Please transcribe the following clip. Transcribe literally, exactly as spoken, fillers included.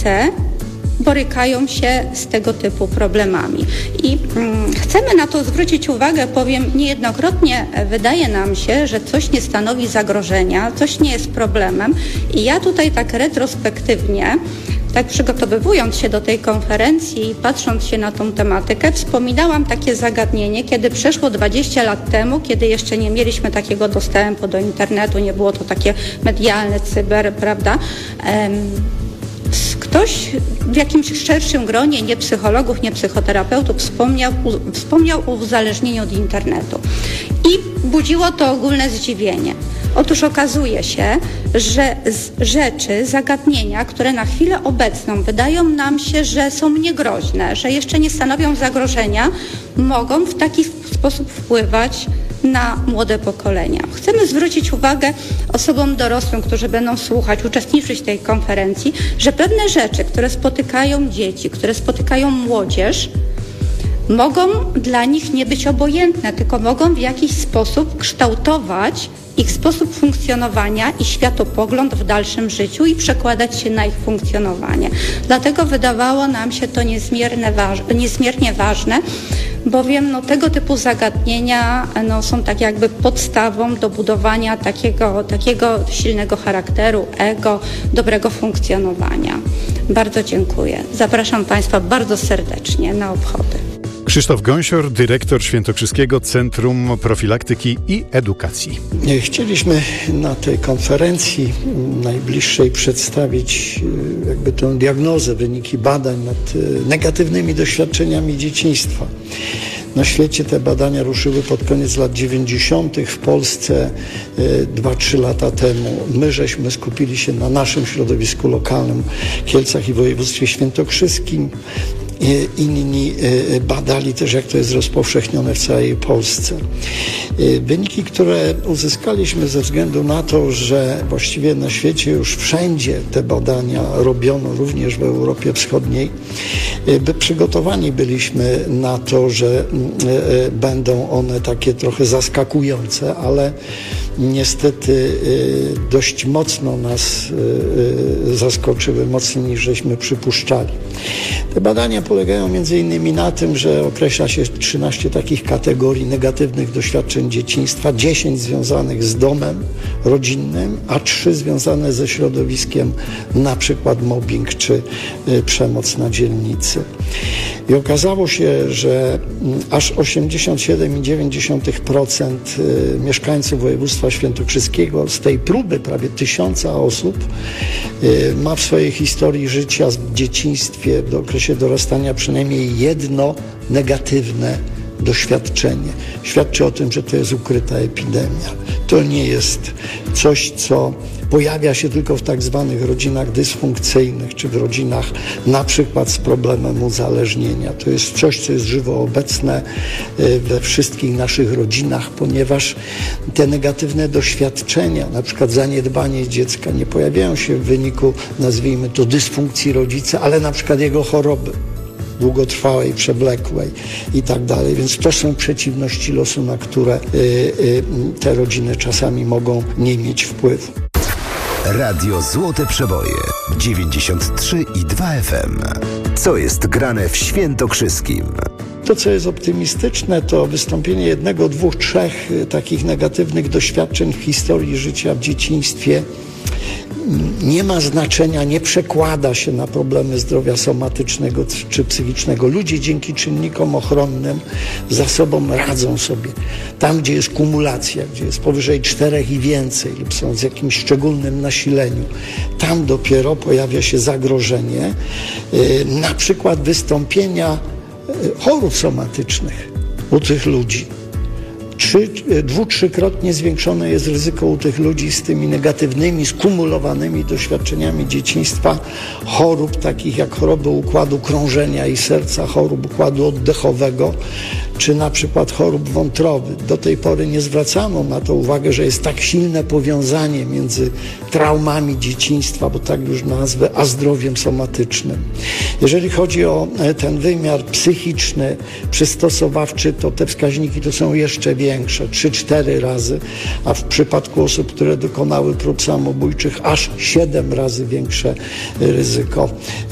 rodzice borykają się z tego typu problemami. I mm, chcemy na to zwrócić uwagę, powiem, niejednokrotnie wydaje nam się, że coś nie stanowi zagrożenia, coś nie jest problemem i ja tutaj tak retrospektywnie, tak przygotowywując się do tej konferencji i patrząc się na tą tematykę, wspominałam takie zagadnienie, kiedy przeszło dwadzieścia lat temu, kiedy jeszcze nie mieliśmy takiego dostępu do internetu, nie było to takie medialne, cyber, prawda? Um, Ktoś w jakimś szerszym gronie, nie psychologów, nie psychoterapeutów, wspomniał, u, wspomniał o uzależnieniu od internetu. I budziło to ogólne zdziwienie. Otóż okazuje się, że rzeczy, zagadnienia, które na chwilę obecną wydają nam się, że są niegroźne, że jeszcze nie stanowią zagrożenia, mogą w taki sposób wpływać na młode pokolenia. Chcemy zwrócić uwagę osobom dorosłym, którzy będą słuchać, uczestniczyć w tej konferencji, że pewne rzeczy, które spotykają dzieci, które spotykają młodzież, mogą dla nich nie być obojętne, tylko mogą w jakiś sposób kształtować ich sposób funkcjonowania i światopogląd w dalszym życiu i przekładać się na ich funkcjonowanie. Dlatego wydawało nam się to niezmiernie, waż- niezmiernie ważne, bowiem no, tego typu zagadnienia no, są tak jakby podstawą do budowania takiego, takiego silnego charakteru, ego, dobrego funkcjonowania. Bardzo dziękuję. Zapraszam Państwa bardzo serdecznie na obchody. Krzysztof Gąsior, dyrektor Świętokrzyskiego Centrum Profilaktyki i Edukacji. Chcieliśmy na tej konferencji najbliższej przedstawić jakby tę diagnozę, wyniki badań nad negatywnymi doświadczeniami dzieciństwa. Na świecie te badania ruszyły pod koniec lat dziewięćdziesiątych. W Polsce dwa trzy lata temu. My żeśmy skupili się na naszym środowisku lokalnym, Kielcach i województwie świętokrzyskim. Inni badali też, jak to jest rozpowszechnione w całej Polsce. Wyniki, które uzyskaliśmy ze względu na to, że właściwie na świecie już wszędzie te badania robiono, również w Europie Wschodniej, by przygotowani byliśmy na to, że będą one takie trochę zaskakujące, ale niestety dość mocno nas zaskoczyły, mocniej niż żeśmy przypuszczali. Te badania polegają między innymi na tym, że określa się trzynaście takich kategorii negatywnych doświadczeń dzieciństwa, dziesięć związanych z domem rodzinnym, a trzy związane ze środowiskiem, na przykład mobbing czy y, przemoc na dzielnicy. I okazało się, że aż osiemdziesiąt siedem przecinek dziewięć procent mieszkańców województwa świętokrzyskiego z tej próby prawie tysiąca osób ma w swojej historii życia w dzieciństwie, w okresie dorastania przynajmniej jedno negatywne doświadczenie. Świadczy o tym, że to jest ukryta epidemia. To nie jest coś, co pojawia się tylko w tak zwanych rodzinach dysfunkcyjnych, czy w rodzinach na przykład z problemem uzależnienia. To jest coś, co jest żywo obecne we wszystkich naszych rodzinach, ponieważ te negatywne doświadczenia, na przykład zaniedbanie dziecka, nie pojawiają się w wyniku, nazwijmy to, dysfunkcji rodzica, ale na przykład jego choroby długotrwałej, przewlekłej i tak dalej. Więc to są przeciwności losu, na które y, y, te rodziny czasami mogą nie mieć wpływu. Radio Złote Przeboje dziewięćdziesiąt trzy i dwa F M. Co jest grane w Świętokrzyskim? To, co jest optymistyczne, to wystąpienie jednego, dwóch, trzech takich negatywnych doświadczeń w historii życia w dzieciństwie nie ma znaczenia, nie przekłada się na problemy zdrowia somatycznego czy psychicznego. Ludzie dzięki czynnikom ochronnym za sobą radzą sobie. Tam, gdzie jest kumulacja, gdzie jest powyżej czterech i więcej lub są z jakimś szczególnym nasileniu, tam dopiero pojawia się zagrożenie, na przykład wystąpienia chorób somatycznych u tych ludzi. Trzy, dwu, trzykrotnie zwiększone jest ryzyko u tych ludzi z tymi negatywnymi, skumulowanymi doświadczeniami dzieciństwa chorób takich jak choroby układu krążenia i serca, chorób układu oddechowego, czy na przykład chorób wątroby. Do tej pory nie zwracano na to uwagę, że jest tak silne powiązanie między traumami dzieciństwa, bo tak już nazwę, a zdrowiem somatycznym. Jeżeli chodzi o ten wymiar psychiczny, przystosowawczy, to te wskaźniki to są jeszcze większe, trzy cztery razy, a w przypadku osób, które dokonały prób samobójczych, aż siedem razy większe ryzyko